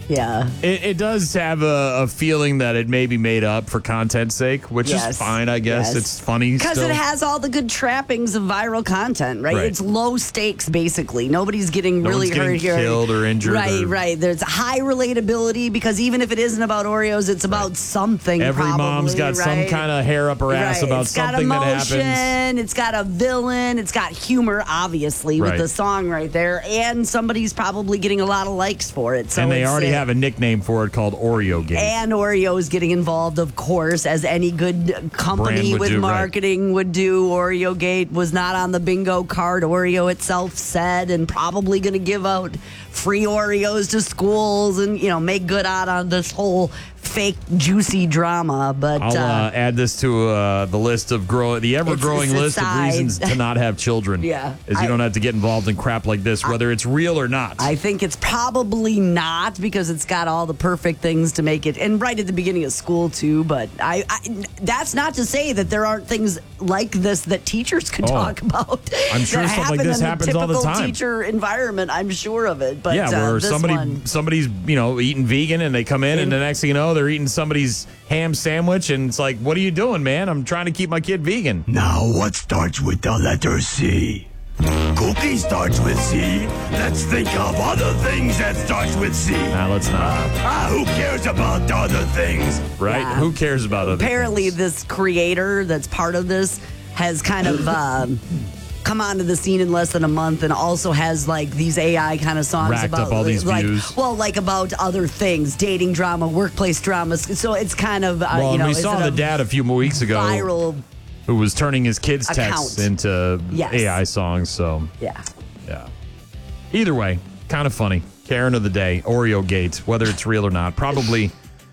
Yeah. It does have a feeling that it may be made up for content's sake, which is fine, I guess. Yes. It's funny because it has all the good trappings of viral content, right? It's low stakes, basically. Nobody's getting really hurt here. Killed or injured. Right. There's high relatability because even if it isn't about Oreos, it's about something. Every mom's got some kind of hair up her ass about something that happens. It's got a villain. It's got humor, obviously, with the song right there. And somebody's probably getting a lot of likes for it. So and they already have a nickname for it called Oreo Gate. And Oreo is getting involved, of course, as any good company with marketing would do. Oreo Gate was not on the bingo card, Oreo itself said, and probably going to give out free Oreos to schools and, make good out on this whole fake juicy drama. But I'll add this to the list of the ever-growing list of reasons to not have children. Is you don't have to get involved in crap like this, whether it's real or not. I think it's probably not because it's got all the perfect things to make it, and right at the beginning of school too. But I that's not to say that there aren't things like this that teachers could talk about. I'm sure stuff like this happens all the time. Teacher environment, I'm sure of it. But where somebody's eating vegan and they come in and the next thing you know they're eating somebody's ham sandwich and it's like, what are you doing, man? I'm trying to keep my kid vegan. Now what starts with the letter C? Cookie starts with C. Let's think of other things that starts with C. Nah, let's not. Who cares about other things? Right? Yeah. Who cares about other Apparently things? This creator that's part of this has kind of come onto the scene in less than a month and also has these AI kind of songs racked about up all these views. About other things, dating drama, workplace dramas. So it's kind of we saw the dad a few more weeks ago viral who was turning his kids' texts into AI songs. So yeah. Either way, kind of funny. Karen of the day, Oreo Gate, whether it's real or not, probably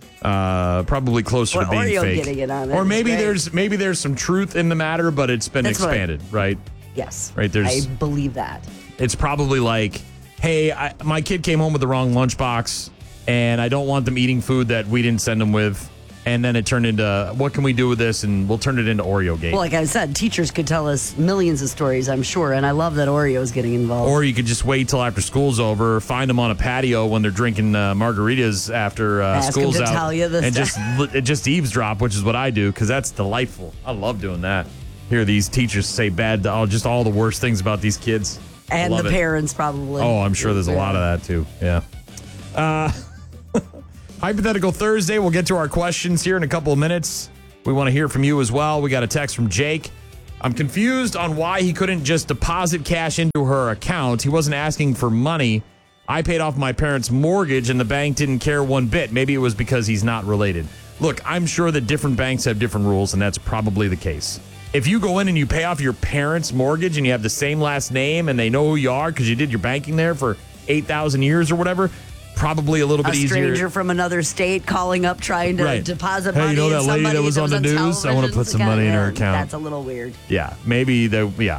closer to being Oreo fake. getting it on it or maybe there's some truth in the matter, but it's been expanded, right? Yes. Right. I believe that. It's probably like, hey, my kid came home with the wrong lunchbox, and I don't want them eating food that we didn't send them with. And then it turned into, what can we do with this? And we'll turn it into Oreo Gate. Well, like I said, teachers could tell us millions of stories, I'm sure. And I love that Oreo is getting involved. Or you could just wait till after school's over, find them on a patio when they're drinking margaritas after school's out. Tell you and just eavesdrop, which is what I do, because that's delightful. I love doing that. Hear these teachers say just all the worst things about these kids. And the parents probably. Oh, I'm sure there's a lot of that too. Yeah. Hypothetical Thursday. We'll get to our questions here in a couple of minutes. We want to hear from you as well. We got a text from Jake. I'm confused on why he couldn't just deposit cash into her account. He wasn't asking for money. I paid off my parents' mortgage and the bank didn't care one bit. Maybe it was because he's not related. Look, I'm sure that different banks have different rules, and that's probably the case. If you go in and you pay off your parents' mortgage and you have the same last name and they know who you are because you did your banking there for 8,000 years or whatever, probably a little bit easier. A stranger from another state calling up trying to deposit money. Hey, you know that lady that was on the news? I want to put some money in her account. That's a little weird. Yeah, maybe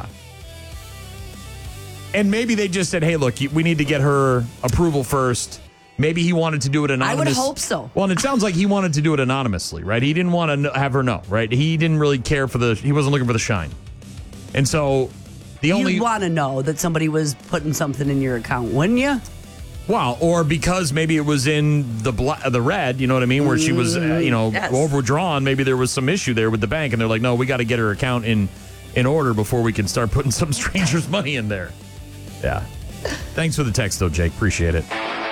And maybe they just said, hey, look, we need to get her approval first. Maybe he wanted to do it anonymously. I would hope so. Well, and it sounds like he wanted to do it anonymously, right? He didn't want to have her know, right? He didn't really care he wasn't looking for the shine. And so you'd want to know that somebody was putting something in your account, wouldn't you? Wow, or because maybe it was in the red, you know what I mean, where she was, overdrawn. Maybe there was some issue there with the bank, and they're like, no, we got to get her account in order before we can start putting some stranger's money in there. Yeah. Thanks for the text, though, Jake. Appreciate it.